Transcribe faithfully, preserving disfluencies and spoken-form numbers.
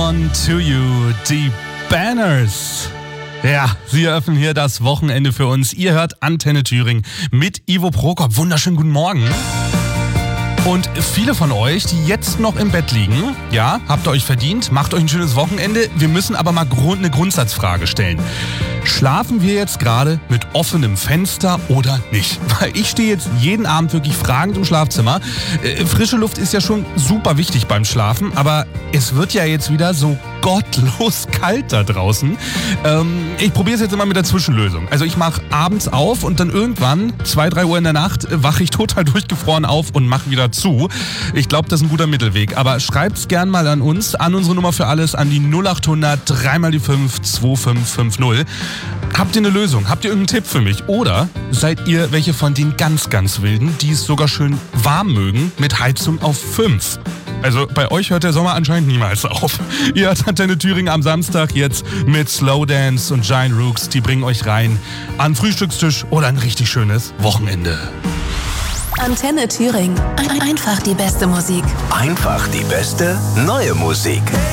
on to you, die Banners. Ja, sie eröffnen hier das Wochenende für uns. Ihr hört Antenne Thüringen mit Ivo Prokop. Wunderschönen guten Morgen. Und viele von euch, die jetzt noch im Bett liegen, ja, habt ihr euch verdient, macht euch ein schönes Wochenende. Wir müssen aber mal Grund, eine Grundsatzfrage stellen. Schlafen wir jetzt gerade mit offenem Fenster oder nicht? Weil ich stehe jetzt jeden Abend wirklich fragend im Schlafzimmer. Äh, frische Luft ist ja schon super wichtig beim Schlafen, aber es wird ja jetzt wieder so gottlos kalt da draußen. Ähm, ich probiere es jetzt immer mit der Zwischenlösung. Also ich mache abends auf und dann irgendwann, zwei, drei Uhr in der Nacht, wache ich total durchgefroren auf und mache wieder zu. Ich glaube, das ist ein guter Mittelweg. Aber schreibt's gern mal an uns, an unsere Nummer für alles, an die null acht hundert drei mal die fünf zwei fünf fünf null. Habt ihr eine Lösung? Habt ihr irgendeinen Tipp für mich? Oder seid ihr welche von den ganz, ganz Wilden, die es sogar schön warm mögen, mit Heizung auf fünf? Also bei euch hört der Sommer anscheinend niemals auf. Ihr hört Antenne Thüringen am Samstag jetzt mit Slow Dance und Giant Rooks. Die bringen euch rein an Frühstückstisch oder ein richtig schönes Wochenende. Antenne Thüringen. Einfach die beste Musik. Einfach die beste neue Musik.